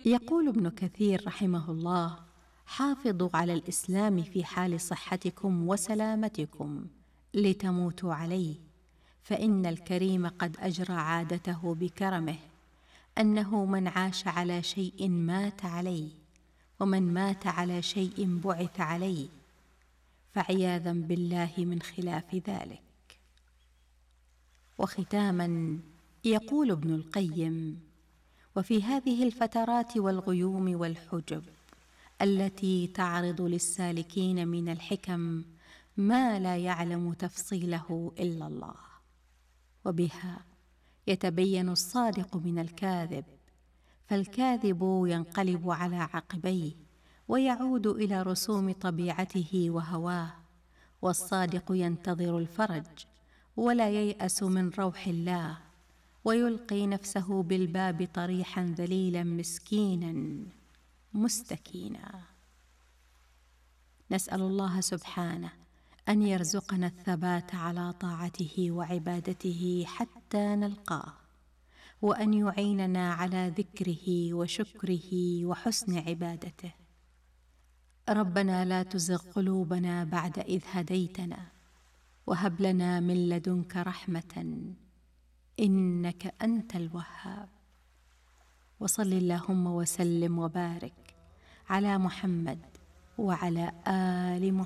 يقول ابن كثير رحمه الله: حافظوا على الإسلام في حال صحتكم وسلامتكم لتموتوا عليه، فإن الكريم قد أجرى عادته بكرمه، أنه من عاش على شيء مات عليه، ومن مات على شيء بعث عليه، فعياذا بالله من خلاف ذلك. وختاما يقول ابن القيم: وفي هذه الفترات والغيوم والحجب التي تعرض للسالكين من الحكم ما لا يعلم تفصيله إلا الله، وبها يتبين الصادق من الكاذب، فالكاذب ينقلب على عقبيه ويعود إلى رسوم طبيعته وهواه، والصادق ينتظر الفرج ولا ييأس من روح الله، ويلقي نفسه بالباب طريحا ذليلا مسكينا مستكينا. نسأل الله سبحانه أن يرزقنا الثبات على طاعته وعبادته حتى نلقاه، وأن يعيننا على ذكره وشكره وحسن عبادته. ربنا لا تزغ قلوبنا بعد إذ هديتنا، وهب لنا من لدنك رحمة إنك أنت الوهاب. وصل اللهم وسلم وبارك على محمد وعلى آل محمد.